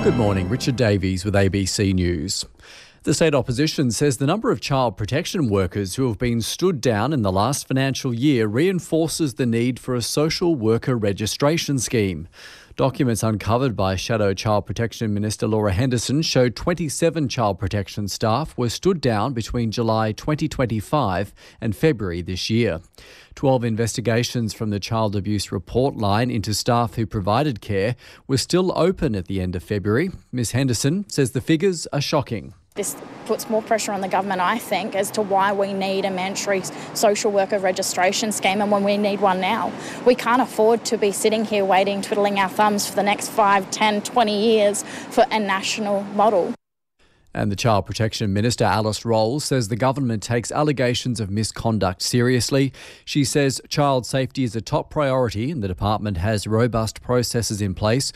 Good morning, Richard Davies with ABC News. The state opposition says the number of child protection workers who have been stood down in the last financial year reinforces the need for a social worker registration scheme. Documents uncovered by Shadow Child Protection Minister Laura Henderson showed 27 child protection staff were stood down between July 2025 and February this year. 12 investigations from the Child Abuse Report Line into staff who provided care were still open at the end of February. Ms Henderson says the figures are shocking. This puts more pressure on the government, I think, as to why we need a mandatory social worker registration scheme and when we need one now. We can't afford to be sitting here waiting, twiddling our thumbs for the next 5, 10, 20 years for a national model. And the Child Protection Minister, Alice Rolls, says the government takes allegations of misconduct seriously. She says child safety is a top priority and the department has robust processes in place